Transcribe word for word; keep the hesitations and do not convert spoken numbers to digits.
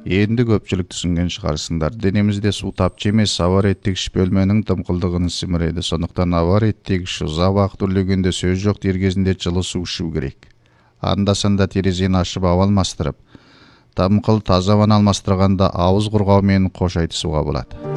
Енді көпчүлүк түсінген шығарсыңдар. Денемізде су тапчы емес, ауа реттегіш бөлменің дымқылдығын сіміреді. Сондықтан ауа реттегіш ұзақ уақыт үрлегенде сөз жоқ дер кезінде жылы су ішу керек. Анда-санда терезені ашып ауа алмастырып, дымқыл таза ауаны алмастырғанда ауыз құрғаумен қош айтысуға болады.